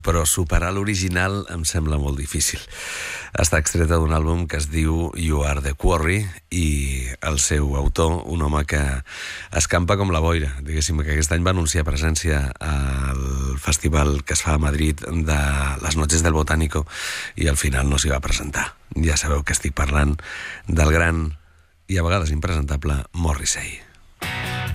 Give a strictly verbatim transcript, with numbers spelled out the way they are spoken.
però superar l'original em sembla molt difícil. Està extreta d'un àlbum que es diu You Are The Quarry i el seu autor, un home que escampa com la boira. Diguéssim que aquest any va anunciar presència al festival que es fa a Madrid de les Noches del Botánico i al final no s'hi va presentar. Ja sabeu que estic parlant del gran i a vegades impresentable Morrissey.